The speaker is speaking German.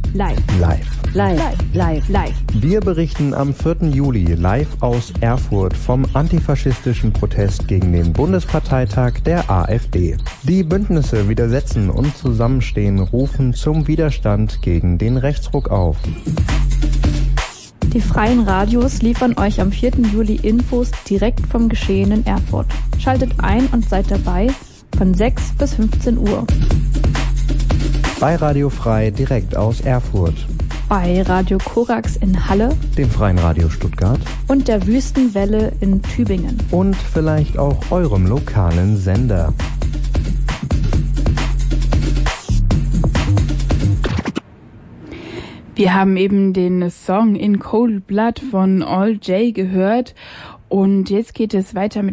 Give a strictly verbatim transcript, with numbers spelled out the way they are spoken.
Live. Live. Live. Live. Live. Wir berichten am vierten Juli live aus Erfurt vom antifaschistischen Protest gegen den Bundesparteitag der AfD. Die Bündnisse Widersetzen und Zusammenstehen rufen zum Widerstand gegen den Rechtsruck auf. Die freien Radios liefern euch am vierten Juli Infos direkt vom Geschehen in Erfurt. Schaltet ein und seid dabei von sechs bis fünfzehn Uhr. Bei Radio Frei direkt aus Erfurt. Bei Radio Korax in Halle. Dem Freien Radio Stuttgart. Und der Wüstenwelle in Tübingen. Und vielleicht auch eurem lokalen Sender. Wir haben eben den Song In Cold Blood von All J gehört und jetzt geht es weiter mit